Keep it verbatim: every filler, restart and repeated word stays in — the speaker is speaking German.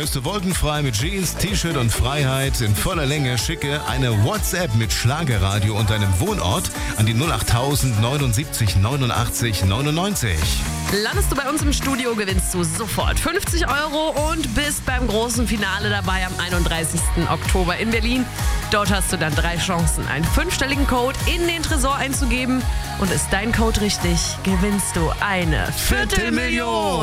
bist du wolkenfrei mit Jeans, T-Shirt und Freiheit in voller Länge, schicke eine WhatsApp mit Schlagerradio und deinem Wohnort an die null acht tausend neunundsiebzig neunundachtzig neunundneunzig. Landest du bei uns im Studio, gewinnst du sofort fünfzig Euro und bist beim großen Finale dabei am einunddreißigsten Oktober in Berlin. Dort hast du dann drei Chancen, einen fünfstelligen Code in den Tresor einzugeben. Und ist dein Code richtig, gewinnst du eine Viertelmillion.